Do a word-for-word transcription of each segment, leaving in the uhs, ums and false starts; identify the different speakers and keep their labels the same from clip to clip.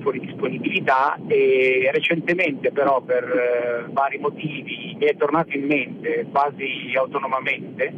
Speaker 1: tipo di disponibilità, e recentemente però per eh, vari motivi mi è tornato in mente quasi autonomamente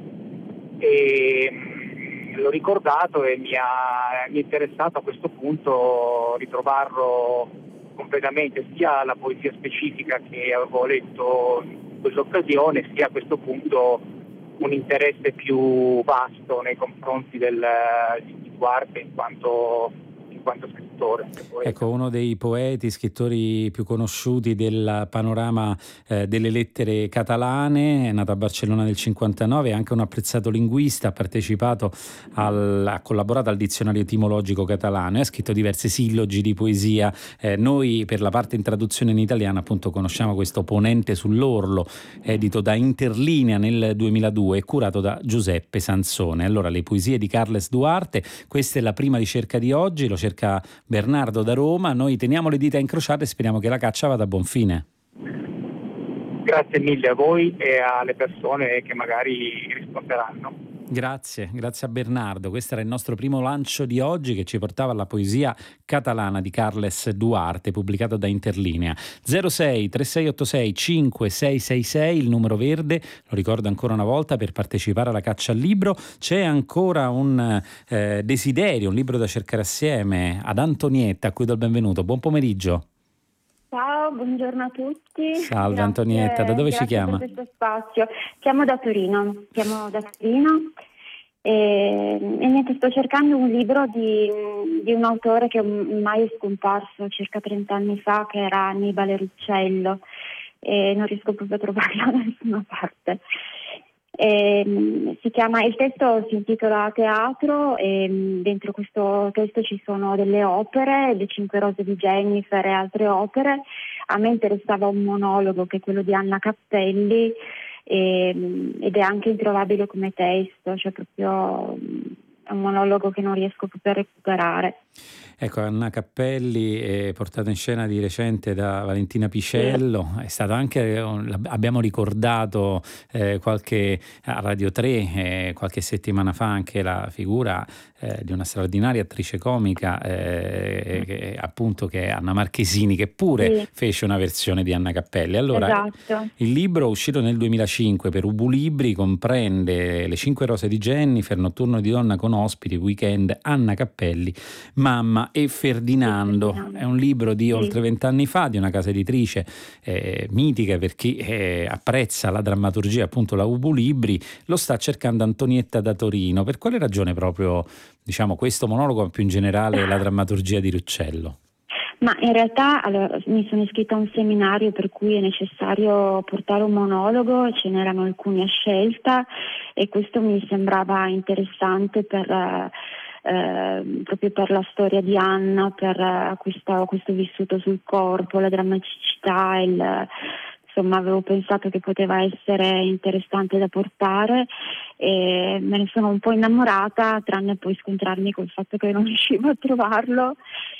Speaker 1: e mh, l'ho ricordato e mi ha mi è interessato a questo punto ritrovarlo completamente, sia la poesia specifica che avevo letto in quell'occasione, sia a questo punto un interesse più vasto nei confronti del, di Duarte in quanto, in quanto scrittore.
Speaker 2: Ecco, uno dei poeti, scrittori più conosciuti del panorama eh, delle lettere catalane, è nato a Barcellona nel cinquantanove, è anche un apprezzato linguista, ha partecipato, al, ha collaborato al dizionario etimologico catalano e ha scritto diversi sillogi di poesia. Eh, noi per la parte in traduzione in italiano appunto conosciamo questo Ponente sull'orlo, edito da Interlinea nel duemiladue e curato da Giuseppe Sansone. Allora, le poesie di Carles Duarte, questa è la prima ricerca di oggi, lo cerca Bernardo da Roma. Noi teniamo le dita incrociate e speriamo che la caccia vada a buon fine.
Speaker 1: Grazie mille a voi e alle persone che magari risponderanno.
Speaker 2: Grazie, grazie a Bernardo. Questo era il nostro primo lancio di oggi che ci portava alla poesia catalana di Carles Duarte, pubblicato da Interlinea. zero sei tre sei otto sei cinque sei sei sei, il numero verde, lo ricordo ancora una volta, per partecipare alla caccia al libro. C'è ancora un eh, desiderio, un libro da cercare assieme, ad Antonietta, a cui do il benvenuto. Buon pomeriggio.
Speaker 3: Ciao, buongiorno a tutti.
Speaker 2: Salve
Speaker 3: grazie,
Speaker 2: Antonietta, da dove ci chiama?
Speaker 3: Per questo spazio. Chiamo da Torino, chiamo da Torino e, e niente, sto cercando un libro di, di un autore che ormai è scomparso circa trenta anni fa, che era Annibale Ruccello, e non riesco proprio a trovarlo da nessuna parte. E, si chiama, il testo si intitola Teatro e dentro questo testo ci sono delle opere, Le Cinque Rose di Jennifer e altre opere. A me interessava un monologo che è quello di Anna Cappelli e, ed è anche introvabile come testo, cioè proprio è un monologo che non riesco proprio a recuperare.
Speaker 2: Ecco, Anna Cappelli è portata in scena di recente da Valentina Picello, è stato anche, abbiamo ricordato eh, qualche a Radio tre eh, qualche settimana fa anche la figura eh, di una straordinaria attrice comica eh, che, appunto, che è Anna Marchesini, che pure sì. fece una versione di Anna Cappelli. Allora,
Speaker 3: esatto.
Speaker 2: Il libro, uscito nel duemilacinque per Ubu Libri, comprende Le Cinque Rose di Jennifer, Notturno di donna con ospiti, Weekend, Anna Cappelli, Mamma e Ferdinando. È un libro di oltre vent'anni fa, di una casa editrice eh, mitica per chi eh, apprezza la drammaturgia, appunto la Ubu Libri. Lo sta cercando Antonietta da Torino. Per quale ragione proprio, diciamo, questo monologo, ma più in generale la drammaturgia di Ruccello?
Speaker 3: Ma in realtà allora, mi sono iscritta a un seminario per cui è necessario portare un monologo, ce n'erano alcuni a scelta e questo mi sembrava interessante per eh, proprio per la storia di Anna, per eh, questo, questo vissuto sul corpo, la drammaticità, il, insomma avevo pensato che poteva essere interessante da portare e me ne sono un po' innamorata, tranne poi scontrarmi col fatto che non riuscivo a trovarlo.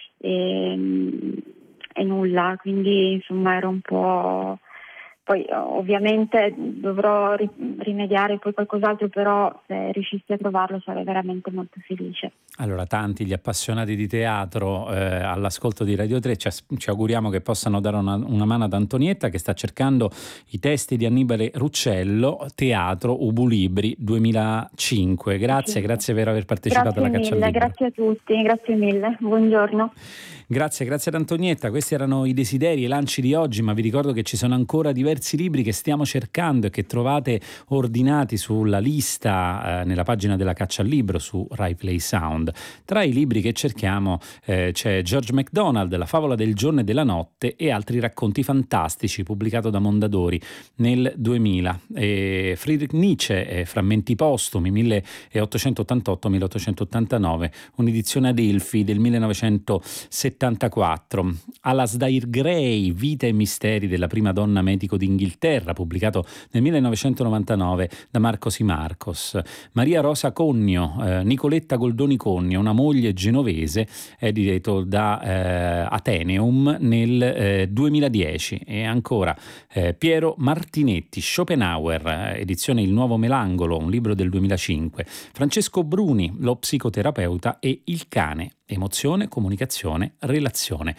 Speaker 3: E, e nulla, quindi insomma ero un po', poi ovviamente dovrò ri- rimediare poi qualcos'altro, però se riuscissi a trovarlo sarei veramente molto felice.
Speaker 2: Allora, tanti gli appassionati di teatro eh, all'ascolto di Radio tre ci, ci auguriamo che possano dare una, una mano ad Antonietta, che sta cercando i testi di Annibale Ruccello, Teatro, Ubu Libri duemilacinque. Grazie, sì. grazie per aver partecipato
Speaker 3: grazie
Speaker 2: alla caccia
Speaker 3: mille,
Speaker 2: al libro.
Speaker 3: Grazie a tutti, grazie mille, buongiorno.
Speaker 2: Grazie, grazie ad Antonietta. Questi erano i desideri e i lanci di oggi, ma vi ricordo che ci sono ancora diversi libri che stiamo cercando e che trovate ordinati sulla lista eh, nella pagina della caccia al libro su Rai Play Sound. Tra i libri che cerchiamo eh, c'è George MacDonald, La favola del giorno e della notte e altri racconti fantastici, pubblicato da Mondadori nel duemila. E Friedrich Nietzsche, eh, Frammenti postumi, milleottocentottantotto milleottocentottantanove, un'edizione Adelphi del millenovecentosettantaquattro. Alasdair Gray, Vita e misteri della prima donna medico d'Inghilterra, pubblicato nel millenovecentonovantanove da Marcos y Marcos. Maria Rosa Connio, eh, Nicoletta Goldoni Connio, una moglie genovese, edito da eh, Ateneum nel eh, duemiladieci. E ancora eh, Piero Martinetti, Schopenhauer, edizione Il nuovo Melangolo, un libro del duemilacinque. Francesco Bruni, Lo psicoterapeuta e il cane, emozione, comunicazione, relazione.